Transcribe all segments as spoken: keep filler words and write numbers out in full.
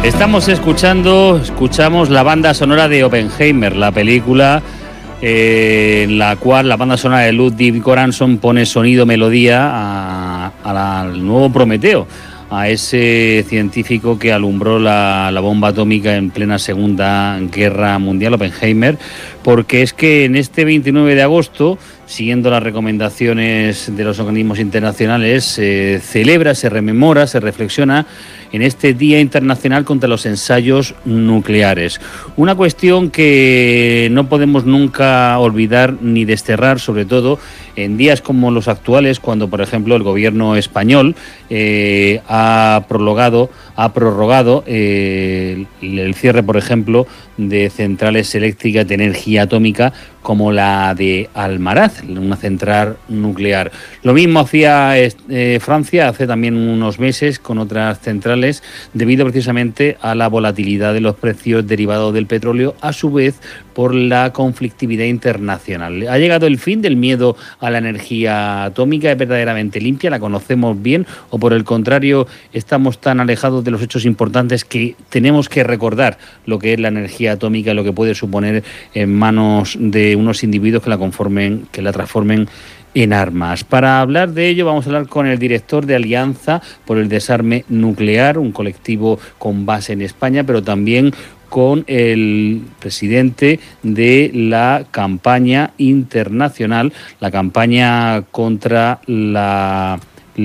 Estamos escuchando, escuchamos la banda sonora de Oppenheimer, la película eh, en la cual la banda sonora de Ludwig Göransson pone sonido, melodía a, a la, al nuevo Prometeo, a ese científico que alumbró la, la bomba atómica en plena Segunda Guerra Mundial, Oppenheimer, porque es que en este veintinueve de agosto, siguiendo las recomendaciones de los organismos internacionales, se celebra, se rememora, se reflexiona en este Día Internacional contra los Ensayos Nucleares. Una cuestión que no podemos nunca olvidar ni desterrar, sobre todo en días como los actuales, cuando, por ejemplo, el gobierno español eh, ha prolongado, ha prorrogado eh, el, el cierre, por ejemplo, de centrales eléctricas de energía atómica como la de Almaraz, una central nuclear. Lo mismo hacía eh, Francia hace también unos meses con otras centrales, debido precisamente a la volatilidad de los precios derivados del petróleo, a su vez por la conflictividad internacional. ¿Ha llegado el fin del miedo a la energía atómica? ¿Es verdaderamente limpia? ¿La conocemos bien? ¿O por el contrario estamos tan alejados de los hechos importantes que tenemos que recordar lo que es la energía atómica y lo que puede suponer en manos de unos individuos que la conformen, que la transformen en armas? Para hablar de ello vamos a hablar con el director de Alianza por el Desarme Nuclear, un colectivo con base en España, pero también con el presidente de la campaña internacional, la campaña contra la...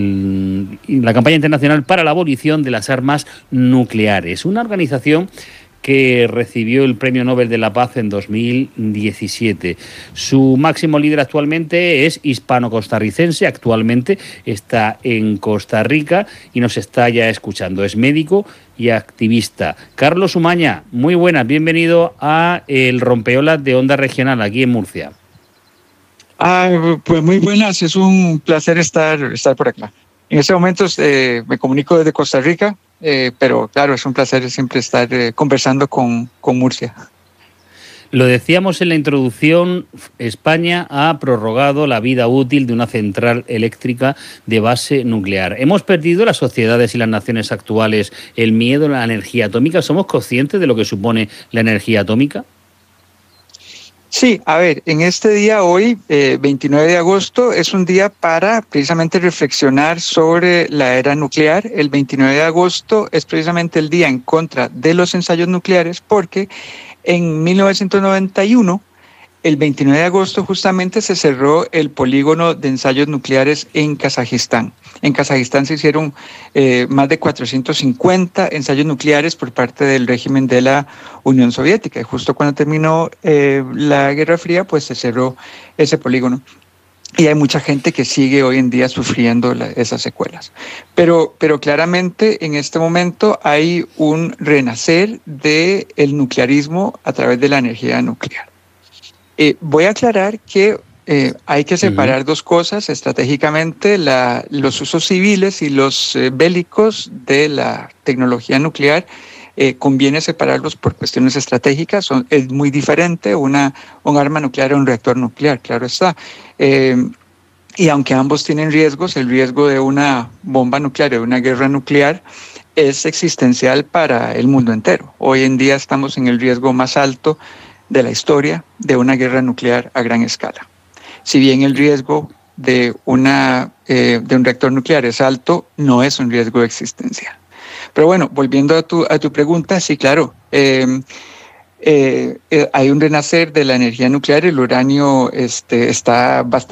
la campaña internacional para la abolición de las armas nucleares, una organización que recibió el Premio Nobel de la Paz en dos mil diecisiete. Su máximo líder actualmente es hispano-costarricense, actualmente está en Costa Rica y nos está ya escuchando. Es médico y activista. Carlos Umaña, muy buenas, bienvenido a el Rompeolas de Onda Regional, aquí en Murcia. Ah, pues muy buenas, es un placer estar, estar por acá. En este momento eh, me comunico desde Costa Rica, eh, pero claro, es un placer siempre estar eh, conversando con, con Murcia. Lo decíamos en la introducción, España ha prorrogado la vida útil de una central eléctrica de base nuclear. ¿Hemos perdido las sociedades y las naciones actuales el miedo a la energía atómica? ¿Somos conscientes de lo que supone la energía atómica? Sí, a ver, en este día hoy, eh, veintinueve de agosto, es un día para precisamente reflexionar sobre la era nuclear. El veintinueve de agosto es precisamente el día en contra de los ensayos nucleares porque en mil novecientos noventa y uno, el veintinueve de agosto justamente se cerró el polígono de ensayos nucleares en Kazajistán. En Kazajistán se hicieron eh, más de cuatrocientos cincuenta ensayos nucleares por parte del régimen de la Unión Soviética. Y justo cuando terminó eh, la Guerra Fría, pues se cerró ese polígono. Y hay mucha gente que sigue hoy en día sufriendo la, esas secuelas. Pero, pero claramente en este momento hay un renacer del nuclearismo a través de la energía nuclear. Eh, voy a aclarar que eh, hay que separar uh-huh. dos cosas estratégicamente, la, los usos civiles y los eh, bélicos de la tecnología nuclear. Eh, conviene separarlos por cuestiones estratégicas. Son, es muy diferente una, un arma nuclear a un reactor nuclear, claro está. Eh, y aunque ambos tienen riesgos, el riesgo de una bomba nuclear, de una guerra nuclear, es existencial para el mundo entero. Hoy en día estamos en el riesgo más alto de la historia de una guerra nuclear a gran escala. Si bien el riesgo de, una, eh, de un reactor nuclear es alto, no es un riesgo existencial. Pero bueno, volviendo a tu, a tu pregunta, sí, claro, eh, eh, eh, hay un renacer de la energía nuclear, el uranio este, está bastante